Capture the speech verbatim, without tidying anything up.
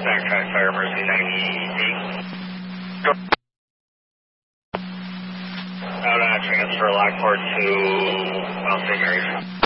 Backtrack Fire Mercy ninety-eight. Out on transfer Lockport to Mount Saint Mary's.